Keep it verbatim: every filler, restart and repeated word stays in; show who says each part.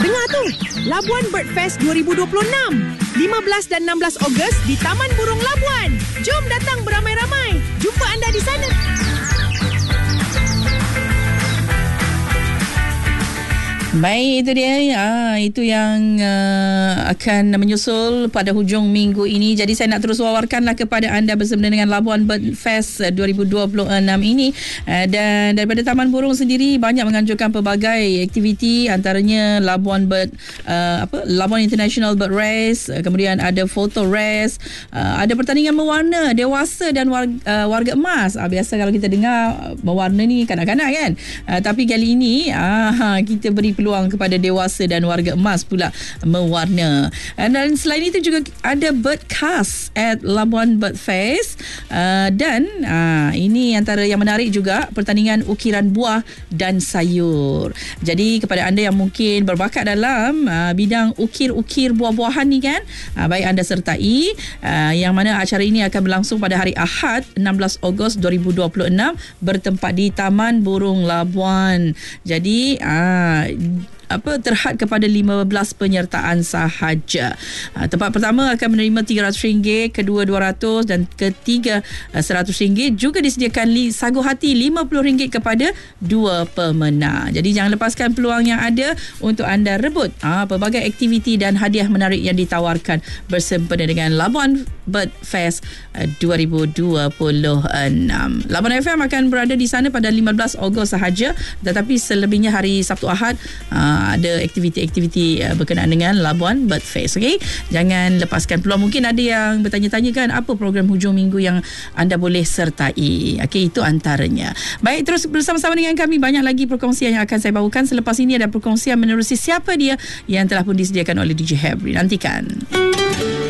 Speaker 1: Dengar tu, Labuan Bird Fest dua ribu dua puluh enam. lima belas dan enam belas Ogos di Taman Burung Labuan. Jom datang beramai-ramai. Jumpa anda di sana.
Speaker 2: Baik, itu dia. Ah, itu yang uh, akan menyusul pada hujung minggu ini. Jadi saya nak terus wawarkanlah kepada anda bersama dengan Labuan Bird Fest dua ribu dua puluh enam ini. Uh, dan daripada Taman Burung sendiri banyak menganjurkan pelbagai aktiviti, antaranya Labuan Bird uh, apa Labuan International Bird Race, uh, kemudian ada photo race, uh, ada pertandingan mewarna dewasa dan warga, uh, warga emas. Uh, biasa kalau kita dengar uh, mewarna ni kanak-kanak kan. Uh, tapi kali ini uh, kita beri peluang kepada dewasa dan warga emas pula mewarna. Dan selain itu juga ada birdcast at Labuan Bird Fest, uh, dan uh, ini antara yang menarik juga, pertandingan ukiran buah dan sayur. Jadi kepada anda yang mungkin berbakat dalam uh, bidang ukir-ukir buah-buahan ni kan, uh, baik anda sertai, uh, yang mana acara ini akan berlangsung pada hari Ahad enam belas Ogos dua ribu dua puluh enam bertempat di Taman Burung Labuan. Jadi uh, apa terhad kepada lima belas penyertaan sahaja. Ha, tempat pertama akan menerima tiga ratus ringgit, kedua dua ratus dan ketiga seratus ringgit. Juga disediakan li, sagu hati lima puluh ringgit kepada dua pemenang. Jadi jangan lepaskan peluang yang ada untuk anda rebut ha, pelbagai aktiviti dan hadiah menarik yang ditawarkan bersempena dengan Labuan Bird Fest dua ribu dua puluh enam. Labuan F M akan berada di sana pada lima belas Ogos sahaja, tetapi selebihnya hari Sabtu Ahad uh, ada aktiviti-aktiviti uh, berkenaan dengan Labuan Bird Fest. Okay? Jangan lepaskan peluang. Mungkin ada yang bertanya-tanya kan, apa program hujung minggu yang anda boleh sertai. Okay, itu antaranya. Baik, terus bersama-sama dengan kami. Banyak lagi perkongsian yang akan saya bawakan. Selepas ini ada perkongsian menerusi siapa dia yang telah pun disediakan oleh D J Hebri. Nantikan.